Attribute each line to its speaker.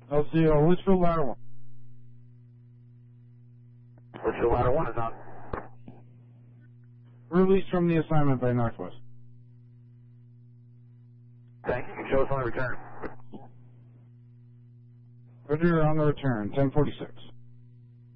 Speaker 1: LCO, Litchfield Ladder 1.
Speaker 2: Litchfield Ladder 1 is on.
Speaker 1: Released from the assignment by Northwest.
Speaker 2: Thank you. You can show us on the return.
Speaker 1: Roger, on the return, 1046.